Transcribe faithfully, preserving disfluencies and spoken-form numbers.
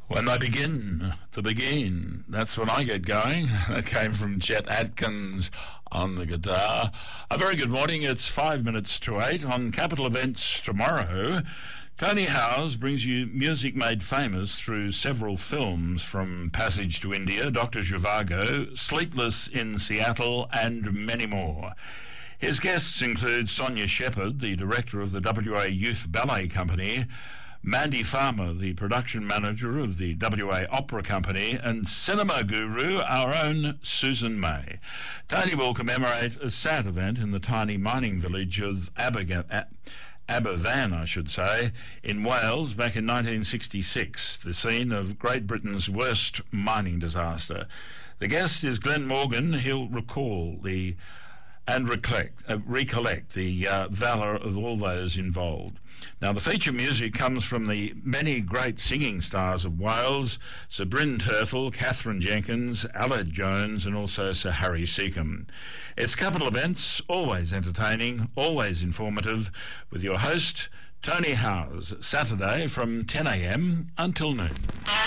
When they begin, the begin. That's when I get going. That came from Chet Atkins on the guitar. A very good morning. It's five minutes to eight. On Capital Events tomorrow, Tony Howes brings you music made famous through several films, from Passage to India, Doctor Zhivago, Sleepless in Seattle, and many more. His guests include Sonia Shepherd, the director of the W A Youth Ballet Company, Mandy Farmer, the production manager of the W A Opera Company, and cinema guru, our own Susan May. Tony will commemorate a sad event in the tiny mining village of Aberga- Aberfan, I should say, in Wales back in nineteen sixty-six, the scene of Great Britain's worst mining disaster. The guest is Glenn Morgan. He'll recall the and recollect, uh, recollect the uh, valour of all those involved. Now, the feature music comes from the many great singing stars of Wales: Sir Bryn Terfel, Catherine Jenkins, Aled Jones, and also Sir Harry Seacombe. It's Capital Events, always entertaining, always informative, with your host, Tony Howes, Saturday from ten a m until noon.